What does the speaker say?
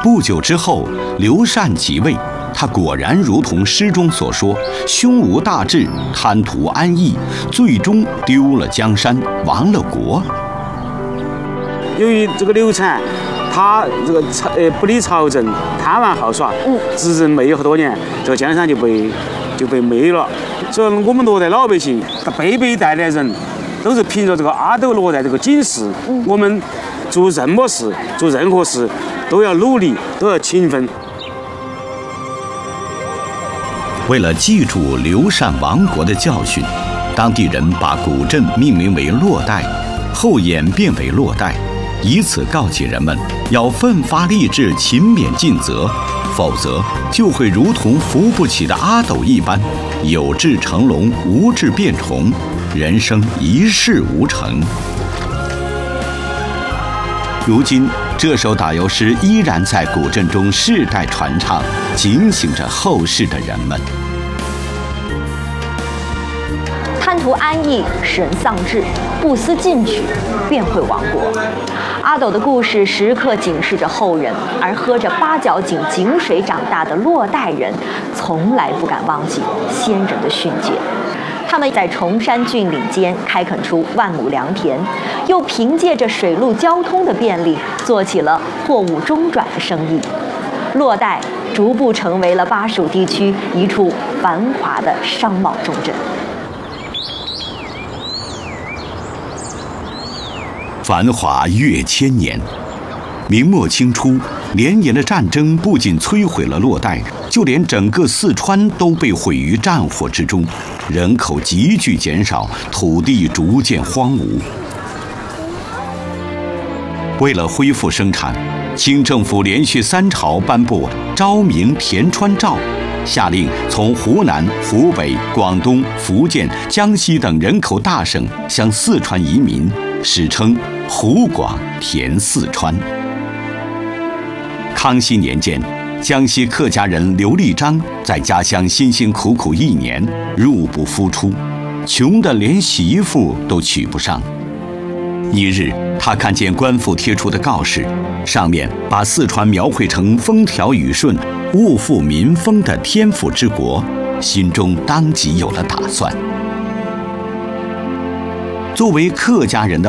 不久之后，刘禅即位，他果然如同诗中所说，胸无大志，贪图安逸，最终丢了江山，亡了国。 由于这个刘禅，他这个不理朝政，贪玩好耍，执政没有多年，这个江山就被没了。所以我们罗代老百姓，辈辈代代人都是凭着这个阿斗罗代这个警示，我们做任何事都要努力，都要勤奋。 为了记住刘禅亡国的教训，当地人把古镇命名为洛代，后演变为洛代，以此告诫人们要奋发励志、勤勉尽责，否则就会如同扶不起的阿斗一般，有志成龙，无志变虫，人生一事无成。如今，这首打油诗依然在古镇中世代传唱，警醒着后世的人们。 贪图安逸，使人丧志；不思进取，便会亡国。阿斗的故事时刻警示着后人，而喝着八角井水长大的洛代人，从来不敢忘记先人的训诫。他们在崇山峻岭间开垦出万亩良田，又凭借着水陆交通的便利，做起了货物中转的生意。洛代逐步成为了巴蜀地区一处繁华的商贸重镇。 繁华越千年，明末清初，连年的战争不仅摧毁了洛代，就连整个四川都被毁于战火之中，人口急剧减少，土地逐渐荒芜。为了恢复生产，清政府连续3朝颁布《昭明田川诏》，下令从湖南、湖北、广东、福建、江西等人口大省向四川移民，史称湖广填四川。康熙年间，江西客家人刘立章在家乡辛辛苦苦1年，入不敷出，穷得连洗衣服都娶不上。一日，他看见官府贴出的告示，上面把四川描绘成风调雨顺、物阜民丰的天府之国，心中当即有了打算。作为客家人的